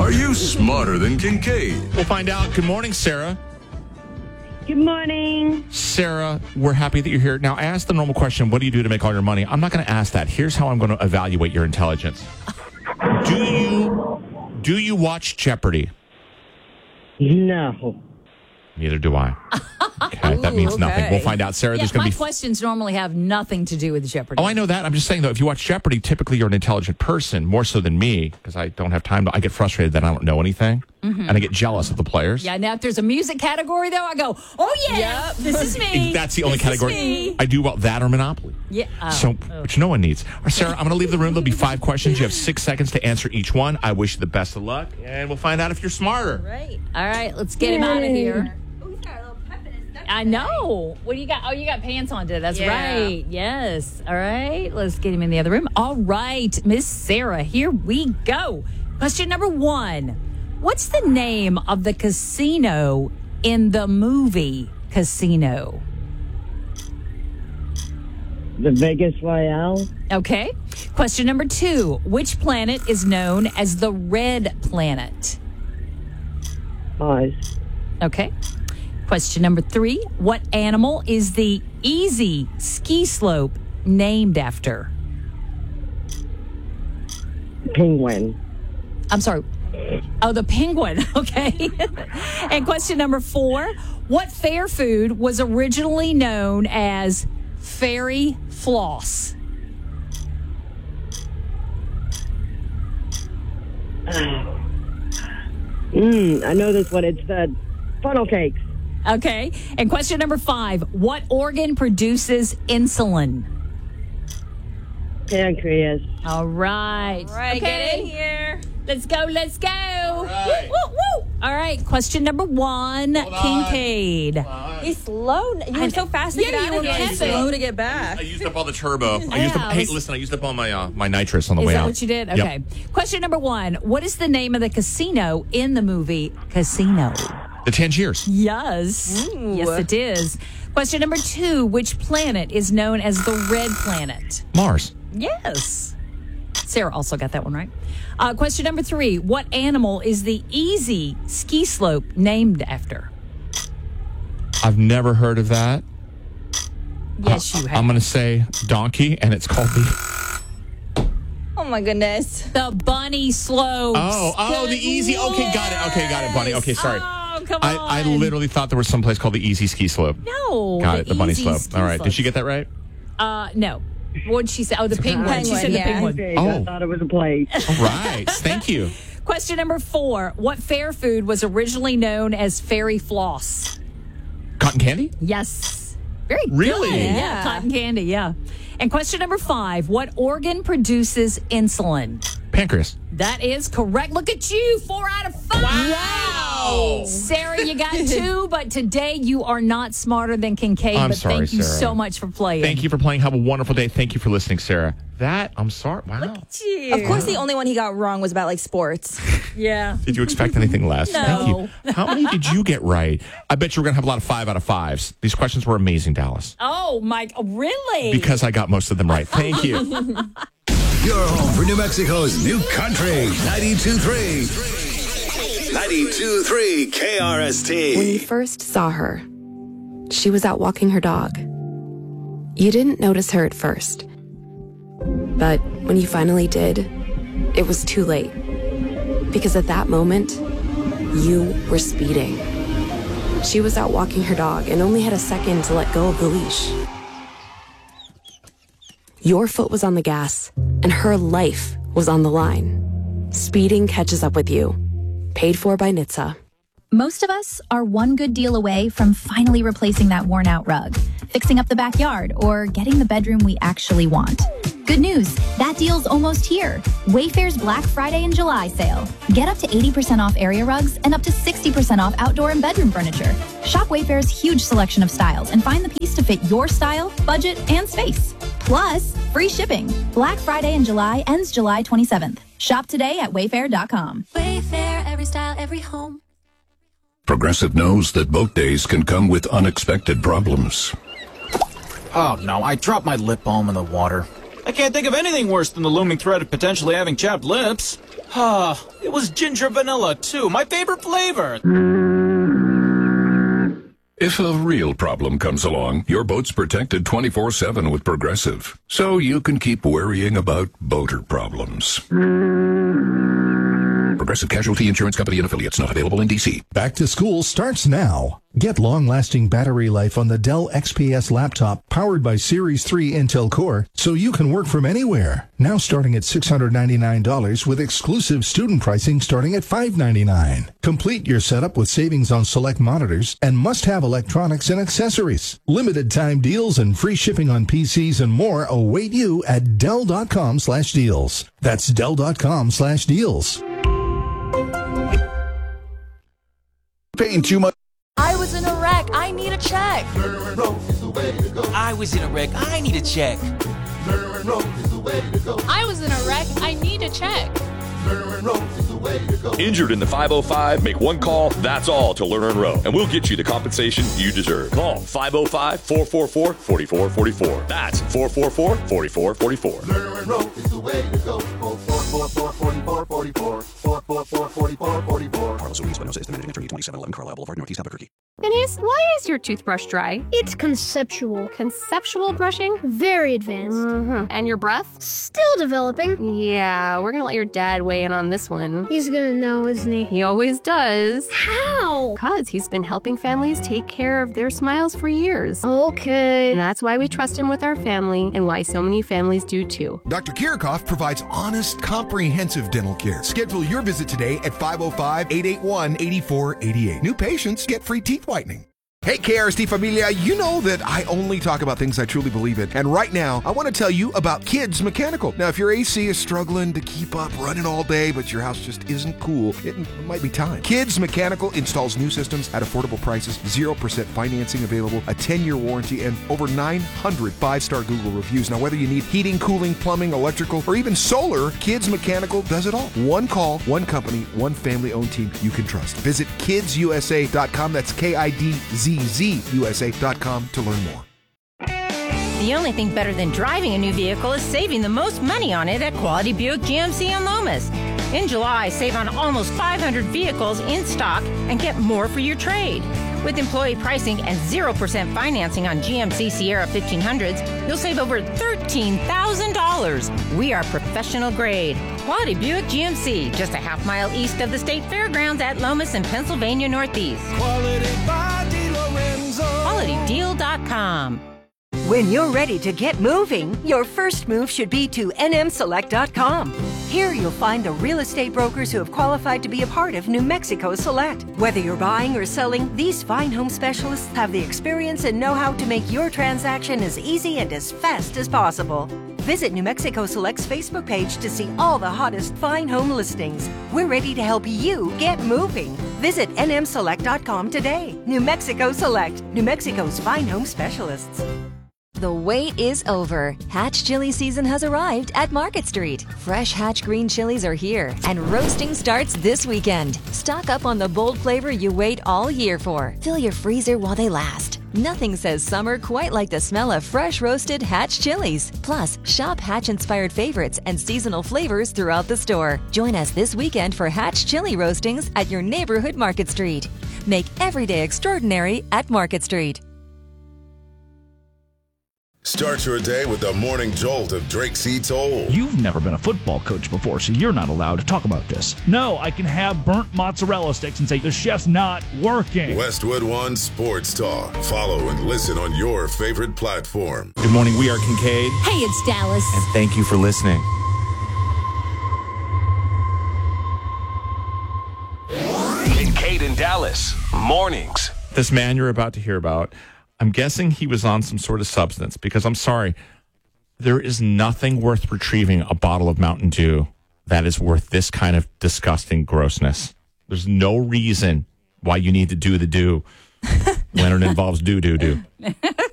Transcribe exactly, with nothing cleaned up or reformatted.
Are you smarter than Kincaid? We'll find out. Good morning, Sarah. Good morning. Sarah, we're happy that you're here. Now, I asked the normal question, what do you do to make all your money? I'm not going to ask that. Here's how I'm going to evaluate your intelligence. Do you do you watch Jeopardy? No. Neither do I. Okay, that means Ooh, nothing. okay. We'll find out. Sarah, Yeah, there's going my to be... questions normally have nothing to do with Jeopardy. Oh, I know that. I'm just saying, though, if you watch Jeopardy, typically you're an intelligent person, more so than me, because I don't have time. To, I get frustrated that I don't know anything, Mm-hmm. and I get jealous of the players. Yeah, now if there's a music category, though, I go, oh, yeah, Yep. this is me. That's the only This is category. me. I do well, that or Monopoly. Yeah. Oh, So, oh. which no one needs. All right, Sarah, I'm going to leave the room. There'll be five questions. You have six seconds to answer each one. I wish you the best of luck, and we'll find out if you're smarter. Right. All right, let's get him out of here. Oh, he's got a little pep in his step. I know. What do you got? Oh, you got pants on today. That's Yeah. right. Yes. All right. Let's get him in the other room. All right, Miss Sarah, here we go. Question number one. What's the name of the casino in the movie Casino? The Vegas Royale? Okay. Question number two. Which planet is known as the red planet? Mars. Okay. Question number three. What animal is the easy ski slope named after? Penguin. I'm sorry. Oh, the penguin. Okay. And question number four. What fair food was originally known as fairy floss? Mmm, I know this one. It's the funnel cakes. Okay. And question number five. What organ produces insulin? Pancreas. All right. All right, get in here. Let's go. Let's go. All right. Woo, woo, woo. All right. Question number one. Hold on. Kincaid. He's slow. You were so fast to Yeah, get you out of were here. pepping. He's slow to get back. I used up all the turbo. I used Yeah, up, I hey, was- listen, I used up all my uh, my nitrous on the Is way that out. what you did? Yep. Okay. Question number one. What is the name of the casino in the movie Casino? The Tangiers. Yes. Ooh. Yes, it is. Question number two. Which planet is known as the red planet? Mars. Yes. Sarah also got that one right. Uh, question number three. What animal is the easy ski slope named after? I've never heard of that. Yes, you have. I'm going to say donkey, and it's called the... Oh my goodness. The bunny slopes. Oh, oh, the easy... Okay, got it. Okay, got it, bunny. Okay, sorry. Oh, come I, on. I literally thought there was some place called the Easy Ski Slope. No. Got it, the bunny easy slope. ski All right. Did slopes. she get that right? Uh, no. What did she say? Oh, the penguin. She penguin, said yeah. the penguin. Okay, Oh. I thought it was a place. All right. Thank you. Question number four. What fair food was originally known as fairy floss? Cotton candy? Yes. Very good. Really? Yeah. Yeah. Cotton candy, yeah. And question number five. What organ produces insulin? Pancreas. That is correct. Look at you. Four out of five. Wow. Sarah, you got two, but today you are not smarter than Kincaid. I'm but sorry, thank you Sarah. so much for playing. Thank you for playing. Have a wonderful day. Thank you for listening, Sarah. That, I'm sorry. Wow. Of course, the only one he got wrong was about like sports. Yeah. Did you expect anything less? No. Thank you. How many did you get right? I bet you we're going to have a lot of five out of fives. These questions were amazing, Dallas. Oh, Mike. Really? Because I got most of them right. Thank you. Your home for New Mexico's new country. ninety-two point three. ninety-two point three K R S When you T. first saw her, she was out walking her dog. You didn't notice her at first. But when you finally did, it was too late. Because at that moment, you were speeding. She was out walking her dog and only had a second to let go of the leash. Your foot was on the gas, and her life was on the line. Speeding catches up with you. Paid for by N H T S A. Most of us are one good deal away from finally replacing that worn out rug, fixing up the backyard, or getting the bedroom we actually want. Good news, that deal's almost here. Wayfair's Black Friday and July sale. Get up to eighty percent off area rugs and up to sixty percent off outdoor and bedroom furniture. Shop Wayfair's huge selection of styles and find the piece to fit your style, budget, and space. Plus, free shipping. Black Friday in July ends July twenty-seventh. Shop today at wayfair dot com. Wayfair, every style, every home. Progressive knows that boat days can come with unexpected problems. Oh no, I dropped my lip balm in the water. I can't think of anything worse than the looming threat of potentially having chapped lips. Ah, it was ginger vanilla, too. My favorite flavor. If a real problem comes along, your boat's protected twenty-four seven with Progressive, so you can keep worrying about boater problems. Progressive Casualty Insurance Company and affiliates, not available in D C. Back to school starts now. Get long-lasting battery life on the Dell X P S laptop powered by Series three Intel Core so you can work from anywhere. Now starting at six hundred ninety-nine dollars with exclusive student pricing starting at five hundred ninety-nine dollars. Complete your setup with savings on select monitors and must-have electronics and accessories. Limited time deals and free shipping on P Cs and more await you at Dell.com slash deals. That's Dell.com slash deals. Paying too much. I was in a wreck. I need a check. I was in a wreck. I need a check. I was in a wreck. I need a check. Injured in the five oh five? Make one call, that's all, to Lerner and Rowe, and we'll get you the compensation you deserve. Call five oh five, four four four, four four four four. That's four four four, four four four four. Lerner and Rowe is the way to go. four four four, four four four four. four four four, four four four four. Carlos Ruiz Espinosa is the managing attorney, twenty-seven eleven Carlisle Boulevard, Northeast Albuquerque. Denise, why is your toothbrush dry? It's conceptual. Conceptual brushing? Very advanced. Mm-hmm. And your breath? Still developing. Yeah, we're gonna let your dad weigh in on this one. He's gonna know, isn't he? He always does. How? Because he's been helping families take care of their smiles for years. Okay. And that's why we trust him with our family, and why so many families do too. Doctor Kirikoff provides honest, comprehensive dental care. Schedule your visit today at five oh five, eight eight one, eight four eight eight. New patients get free teeth whitening. Hey, K R S T Familia, you know that I only talk about things I truly believe in. And right now, I want to tell you about Kids Mechanical. Now, if your A C is struggling to keep up running all day, but your house just isn't cool, it might be time. Kids Mechanical installs new systems at affordable prices, zero percent financing available, a ten-year warranty, and over nine hundred five-star Google reviews. Now, whether you need heating, cooling, plumbing, electrical, or even solar, Kids Mechanical does it all. One call, one company, one family-owned team you can trust. Visit kids u s a dot com. That's K I D Z Z U S A dot com to learn more. The only thing better than driving a new vehicle is saving the most money on it at Quality Buick G M C in Lomas. In July, save on almost five hundred vehicles in stock and get more for your trade. With employee pricing and zero percent financing on G M C Sierra fifteen hundreds, you'll save over thirteen thousand dollars. We are professional grade. Quality Buick G M C, just a half mile east of the State Fairgrounds at Lomas in Pennsylvania Northeast. Quality by DeLorenzo. quality deal dot com. When you're ready to get moving, your first move should be to N M select dot com. Here you'll find the real estate brokers who have qualified to be a part of New Mexico Select. Whether you're buying or selling, these fine home specialists have the experience and know-how to make your transaction as easy and as fast as possible. Visit New Mexico Select's Facebook page to see all the hottest fine home listings. We're ready to help you get moving. Visit N M select dot com today. New Mexico Select, New Mexico's fine home specialists. The wait is over. Hatch chili season has arrived at Market Street. Fresh Hatch green chilies are here, and roasting starts this weekend. Stock up on the bold flavor you wait all year for. Fill your freezer while they last. Nothing says summer quite like the smell of fresh roasted Hatch chilies. Plus, shop Hatch-inspired favorites and seasonal flavors throughout the store. Join us this weekend for Hatch chili roastings at your neighborhood Market Street. Make every day extraordinary at Market Street. Start your day with the morning jolt of Drake C. Toll. You've never been a football coach before, so you're not allowed to talk about this. No, I can have burnt mozzarella sticks and say the chef's not working. Westwood One Sports Talk. Follow and listen on your favorite platform. Good morning. We are Kincaid. Hey, it's Dallas. And thank you for listening. Kincaid and Dallas. Mornings. This man you're about to hear about, I'm guessing he was on some sort of substance because I'm sorry, there is nothing worth retrieving a bottle of Mountain Dew that is worth this kind of disgusting grossness. There's no reason why you need to do the do when it involves do, do, do.